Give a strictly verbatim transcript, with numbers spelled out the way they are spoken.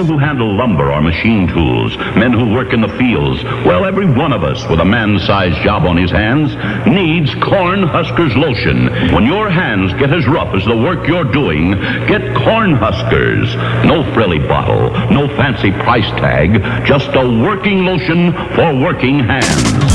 who handle lumber or machine tools, men who work in the fields, well, every one of us with a man-sized job on his hands needs Cornhuskers lotion. When your hands get as rough as the work you're doing, get Cornhuskers. No frilly bottle, no fancy price tag, just a working lotion for working hands.